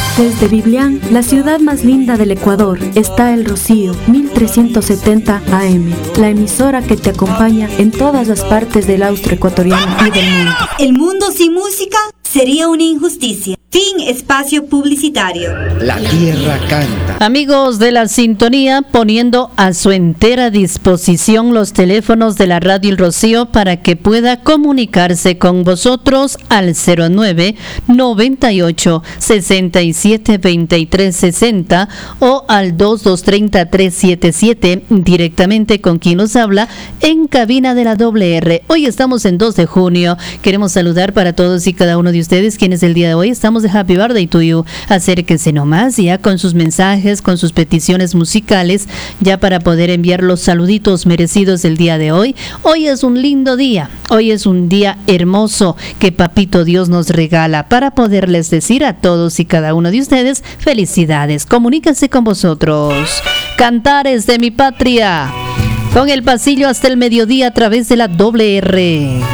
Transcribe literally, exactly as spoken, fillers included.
Desde Biblián, la ciudad más linda del Ecuador, está El Rocío, mil trescientos setenta A M, la emisora que te acompaña en todas las partes del austro ecuatoriano y del mundo. El mundo sin música sería una injusticia. Fin espacio publicitario. La tierra canta. Amigos de la sintonía, poniendo a su entera disposición los teléfonos de la Radio El Rocío para que pueda comunicarse con vosotros al cero nueve, noventa y ocho, sesenta y siete, veintitrés sesenta o al dos dos treinta, trescientos setenta y siete, directamente con quien nos habla en cabina de la doble R. Hoy estamos en dos de junio. Queremos saludar para todos y cada uno de ustedes quienes el día de hoy estamos de Happy Birthday to you. Acérquense nomás ya con sus mensajes, con sus peticiones musicales, ya para poder enviar los saluditos merecidos del día de hoy. Hoy es un lindo día, hoy es un día hermoso que Papito Dios nos regala para poderles decir a todos y cada uno de ustedes felicidades. Comuníquense con vosotros. Cantares de mi patria, con el pasillo hasta el mediodía a través de la doble R.